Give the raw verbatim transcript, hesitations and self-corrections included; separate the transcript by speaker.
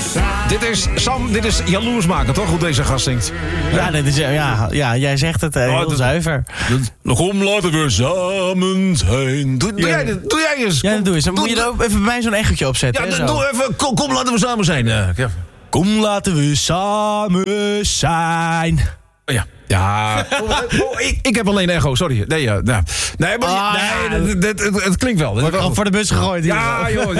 Speaker 1: Dit is Sam, dit is jaloers maken, toch? Hoe deze gast zingt.
Speaker 2: Ja, dit is, ja, ja jij zegt het uh, heel
Speaker 1: oh, dat,
Speaker 2: zuiver.
Speaker 1: Dat, kom, laten we samen zijn. Doe, doe, ja. jij, doe jij eens.
Speaker 2: Ja, dat doe eens. Dan doe, moet je er ook even bij mij zo'n echootje opzetten.
Speaker 1: Ja,
Speaker 2: hè,
Speaker 1: doe even. Kom, kom, laten we samen zijn. Uh, ja.
Speaker 2: Kom, laten we samen zijn.
Speaker 1: Oh, ja. Ja, oh, ik, ik heb alleen echo, sorry. Nee, uh, nou. nee maar
Speaker 2: ah,
Speaker 1: nee, ja. het, het, het, het klinkt wel.
Speaker 2: Wordt al voor de bus gegooid.
Speaker 1: Ja, joh.